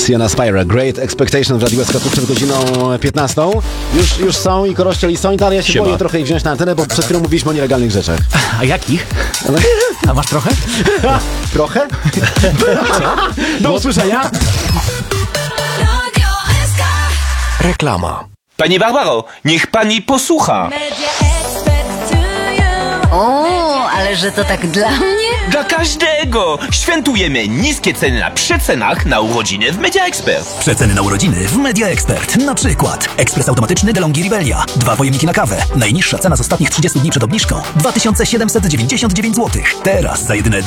Sienna Spire, Great Expectation w Radiu SK przed godziną 15. Już są i korościeli są, ale ja się boję trochę ich wziąć na antenę, bo przed chwilą mówiliśmy o nielegalnych rzeczach. A jakich? A masz trochę? Trochę? Do usłyszenia! Reklama. Pani Barbaro, niech pani posłucha. O, ale że to tak dla mnie? Dla każdego! Świętujemy niskie ceny na przecenach na urodziny w Media Expert. Przeceny na urodziny w Media Expert. Na przykład ekspres automatyczny DeLonghi Rivelia. 2 pojemniki na kawę. Najniższa cena z ostatnich 30 dni przed obniżką 2799 zł. Teraz za jedyne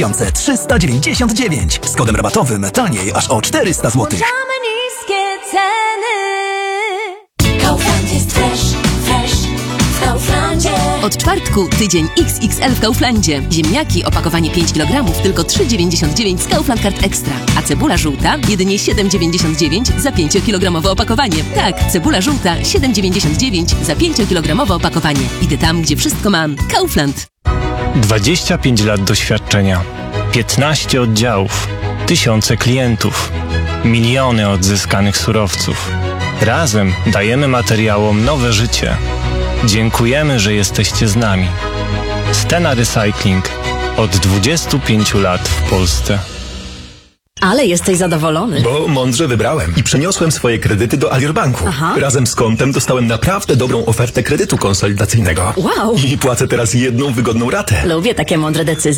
2399. Z kodem rabatowym taniej aż o 400 zł. niskie ceny. Kaufland jest fresh w Kauflandzie. Od czwartku tydzień XXL w Kauflandzie. Ziemniaki opakowanie 5 kg tylko 3,99 z Kaufland Card Extra. A cebula żółta jedynie 7,99 za 5-kilogramowe opakowanie. Tak, cebula żółta 7,99 za 5-kilogramowe opakowanie. Idę tam, gdzie wszystko mam. Kaufland. 25 lat doświadczenia, 15 oddziałów, tysiące klientów, miliony odzyskanych surowców. Razem dajemy materiałom nowe życie. Dziękujemy, że jesteście z nami. Stena Recycling od 25 lat w Polsce. Ale jesteś zadowolony. Bo mądrze wybrałem i przeniosłem swoje kredyty do Alior Banku. Aha. Razem z kontem dostałem naprawdę dobrą ofertę kredytu konsolidacyjnego. Wow. I płacę teraz jedną wygodną ratę. Lubię takie mądre decyzje.